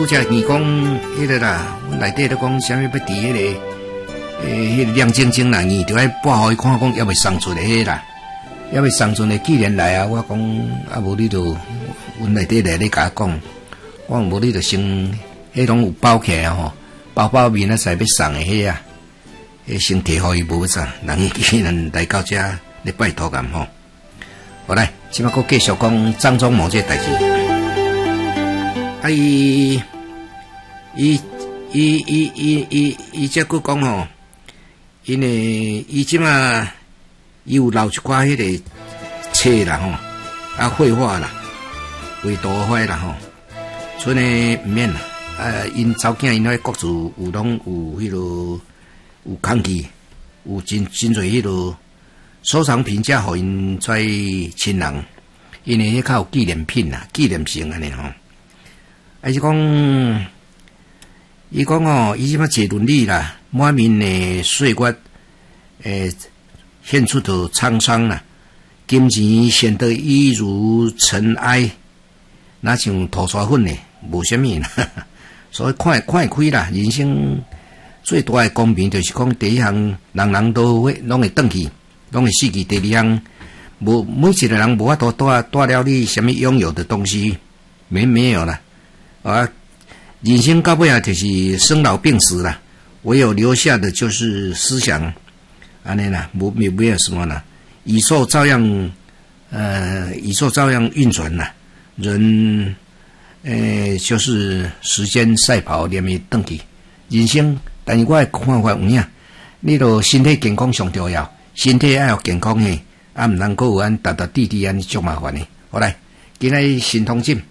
拄则你讲迄个啦，阮内底咧讲啥物要伫迄个迄个亮晶晶啦，你着爱拨互伊看讲要未送出的迄啦，要未送出的既然来啊，我讲啊无你着阮内底来咧甲我讲，我无你着先迄种有包起来吼，包面啊使要送的迄啊，迄先摕互伊无啥，人既然来到遮咧拜托咁吼。好来，即摆佫继续讲张忠谋这代志。啊，伊则佫讲吼，因为伊即马伊有留一寡迄个册啦吼，啊绘画啦，画图画啦吼，剩诶毋免啦。啊，因查某囝因迄国字有拢有迄落有空气，有真侪迄落收藏品才互因在亲人，因为迄较有纪念品啦，纪念性安尼吼。啊，伊讲哦，伊即摆坐轮椅啦，满面的岁月，现出的沧桑啦，金钱显得一如尘埃，那像涂刷粉呢，无啥物啦。所以看会开啦，人生最大的公平就是讲，第一项人人都会拢会转去，拢会死去；第二项，无每一个人无法度带了你什么拥有的东西，没有啦。啊，人生到尾啊，就是生老病死啦，唯有留下的就是思想，安尼啦，没有什么啦，宇宙照样运转啦，人就是时间赛跑，连咪转去人生。但是我的看法有影，你著身体健康上重要，身体要健康诶，啊，毋能够有安踏地安尼足麻烦诶。好来，今仔神通进。